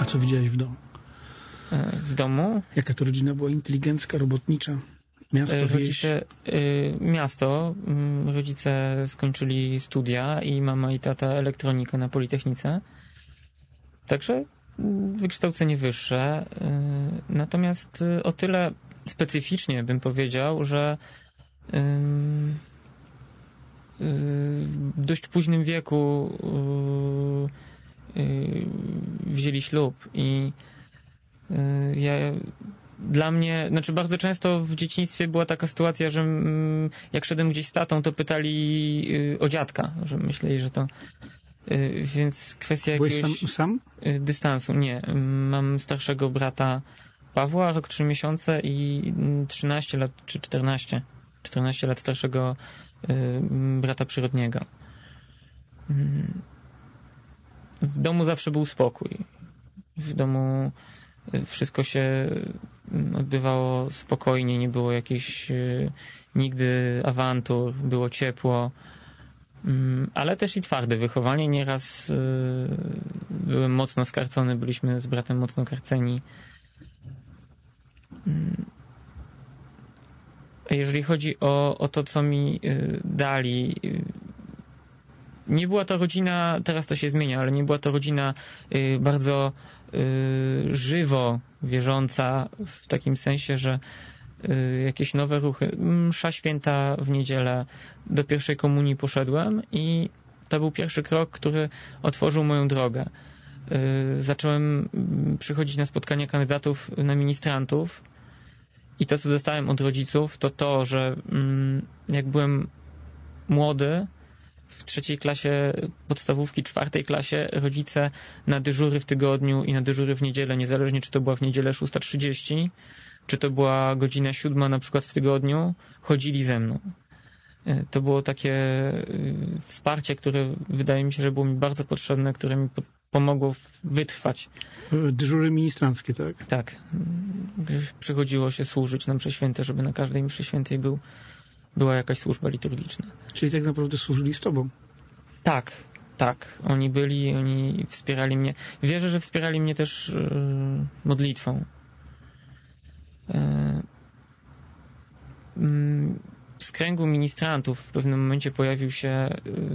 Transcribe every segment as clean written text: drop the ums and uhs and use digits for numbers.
A co widziałeś w domu? W domu? Jaka to rodzina była inteligentska, robotnicza? Miasto, rodzice, miasto. Rodzice skończyli studia i mama i tata elektronikę na Politechnice. Także wykształcenie wyższe. Natomiast o tyle specyficznie bym powiedział, że w dość późnym wieku wzięli ślub i dla mnie, znaczy bardzo często w dzieciństwie była taka sytuacja, że jak szedłem gdzieś z tatą, to pytali o dziadka, że myśleli, że to więc kwestia jakiegoś Byłeś sam? Dystansu. Nie. Mam starszego brata Pawła, rok 3 miesiące i 13 lat, czy 14 lat starszego brata przyrodniego. W domu zawsze był spokój. W domu wszystko się odbywało spokojnie, nie było jakichś nigdy awantur, było ciepło, ale też i twarde wychowanie. Nieraz byłem mocno skarcony, byliśmy z bratem mocno karceni. Jeżeli chodzi o to, co mi dali, nie była to rodzina, teraz to się zmienia, ale nie była to rodzina bardzo żywo wierząca w takim sensie, że jakieś nowe ruchy. Msza święta w niedzielę, do pierwszej komunii poszedłem i to był pierwszy krok, który otworzył moją drogę. Zacząłem przychodzić na spotkania kandydatów na ministrantów i to, co dostałem od rodziców, to, że jak byłem młody, w 3. klasie podstawówki, 4. klasie rodzice na dyżury w tygodniu i na dyżury w niedzielę, niezależnie czy to była w niedzielę 6:30, czy to była godzina 7 na przykład w tygodniu, chodzili ze mną. To było takie wsparcie, które wydaje mi się, że było mi bardzo potrzebne, które mi pomogło wytrwać. Dyżury ministranckie, tak? Tak. Przychodziło się służyć na mszy święte, żeby na każdej mszy świętej była jakaś służba liturgiczna. Czyli tak naprawdę służyli z tobą? Tak. Oni wspierali mnie. Wierzę, że wspierali mnie też modlitwą. Z kręgu ministrantów w pewnym momencie pojawił się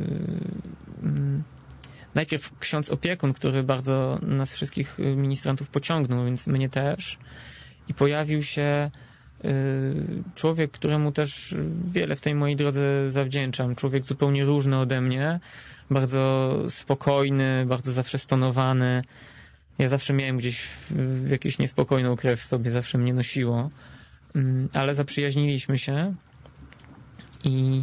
najpierw ksiądz opiekun, który bardzo nas wszystkich ministrantów pociągnął, więc mnie też. I pojawił się człowiek, któremu też wiele w tej mojej drodze zawdzięczam. Człowiek zupełnie różny ode mnie, bardzo spokojny, bardzo zawsze stonowany. Ja zawsze miałem gdzieś jakąś niespokojną krew w sobie, zawsze mnie nosiło. Ale zaprzyjaźniliśmy się i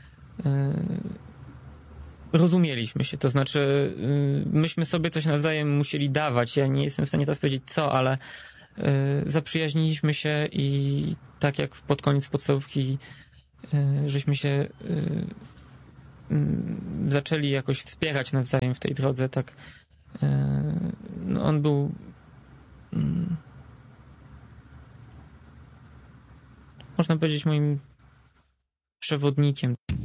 rozumieliśmy się. To znaczy myśmy sobie coś nawzajem musieli dawać. Ja nie jestem w stanie teraz powiedzieć co, ale zaprzyjaźniliśmy się i tak jak pod koniec podstawówki żeśmy się zaczęli jakoś wspierać nawzajem w tej drodze, tak on był można powiedzieć moim przewodnikiem.